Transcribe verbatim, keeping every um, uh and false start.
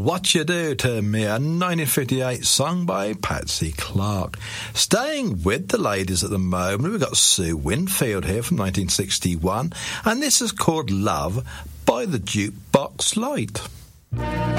What You Do to Me, a nineteen fifty-eight song by Patsy Clark. Staying with the ladies at the moment, we've got Sue Winfield here from nineteen sixty-one, and this is called Love by the Jukebox Light.